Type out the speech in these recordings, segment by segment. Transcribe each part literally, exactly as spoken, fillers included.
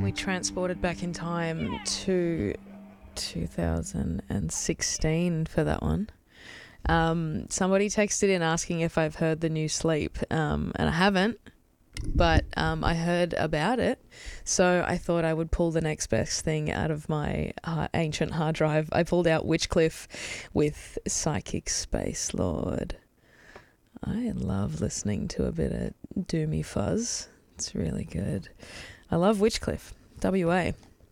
we transported back in time to two thousand sixteen for that one. Um, somebody texted in asking if I've heard the new Sleep, um, and I haven't, but um, I heard about it, so I thought I would pull the next best thing out of my uh, ancient hard drive. I pulled out Witchcliff with Psychic Space Lord. I love listening to a bit of doomy fuzz. It's really good. I love Witchcliff, W A.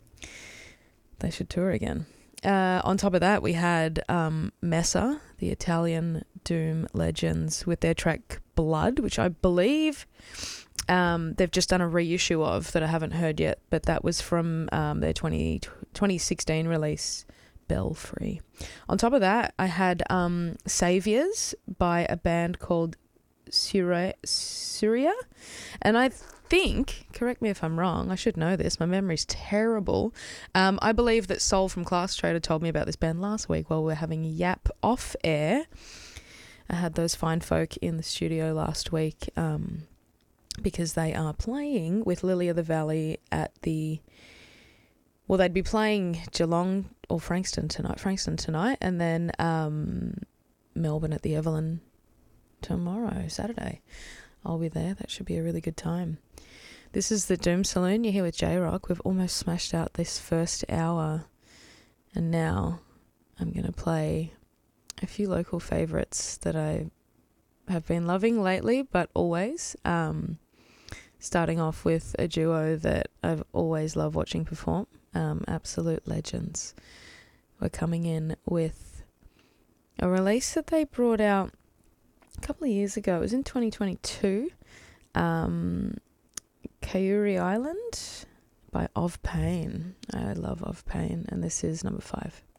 They should tour again. Uh, on top of that, we had um, Messa, the Italian doom legends, with their track Blood, which I believe um, they've just done a reissue of that I haven't heard yet, but that was from um, their twenty, twenty sixteen release, Belfry. On top of that, I had um, Saviors by a band called Syria, Syria, and I think, correct me if I'm wrong, I should know this, my memory's terrible. Um, I believe that Soul from Class Trader told me about this band last week while we were having Yap off air. I had those fine folk in the studio last week um, because they are playing with Lily of the Valley at the, well, they'd be playing Geelong or Frankston tonight, Frankston tonight, and then um, Melbourne at the Evelyn tomorrow, Saturday. I'll be there. That should be a really good time. This is the Doom Saloon. You're here with J-Rock. We've almost smashed out this first hour, and now I'm going to play a few local favourites that I have been loving lately, but always. Um, starting off with a duo that I've always loved watching perform, um, Absolute Legends. We're coming in with a release that they brought out a couple of years ago. It was in twenty twenty-two. Um, Kauri Island by Of Pain. I love Of Pain, and this is number five.